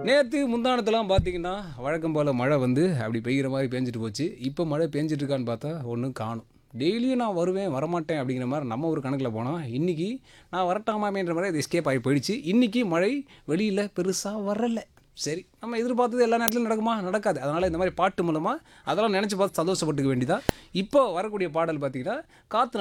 நேற்று முந்தானத்தெல்லாம் பார்த்தீங்கன்னா வழக்கம் போல் மழை வந்து அப்படி பெய்கிற மாதிரி பேஞ்சிட்டு போச்சு. இப்போ மழை பேஞ்சிட்டு இருக்கான்னு பார்த்தா ஒன்றும் காணும். டெய்லியும் நான் வருவேன் வரமாட்டேன் அப்படிங்கிற மாதிரி நம்ம ஒரு கணக்கில் போனால் இன்றைக்கி நான் வரட்டாமாமேன்ற மாதிரி அது எஸ்கேப் ஆகி போயிடுச்சு. இன்றைக்கி மழை வெளியில் பெருசாக வரல. சரி, நம்ம எதிர்பார்த்தது எல்லா நேரத்திலும் நடக்குமா? நடக்காது. அதனால் இந்த மாதிரி பாட்டு மூலமாக அதெல்லாம் நினச்சி பார்த்து சந்தோஷப்பட்டுக்க வேண்டியதான். இப்போ வரக்கூடிய பாடல் பார்த்தீங்கன்னா காற்று